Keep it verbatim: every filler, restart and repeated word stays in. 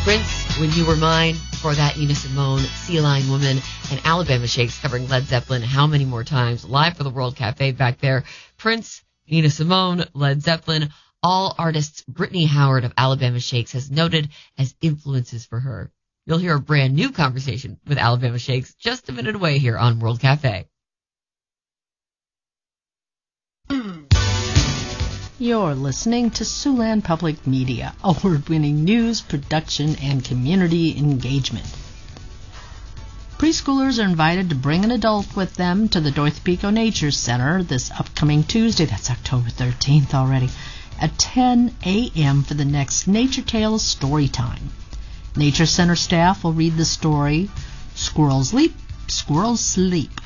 Prince, When You Were Mine. For that, Nina Simone, Sea Lion Woman, and Alabama Shakes covering Led Zeppelin. How many more times? Live for the World Cafe back there. Prince, Nina Simone, Led Zeppelin, all artists Brittany Howard of Alabama Shakes has noted as influences for her. You'll hear a brand new conversation with Alabama Shakes just a minute away here on World Cafe. You're listening to Siouxland Public Media, award-winning news, production, and community engagement. Preschoolers are invited to bring an adult with them to the Dorothy Pico Nature Center this upcoming Tuesday, that's October thirteenth already, at ten a.m. for the next Nature Tales story time. Nature Center staff will read the story, Squirrels Leap, Squirrels Sleep,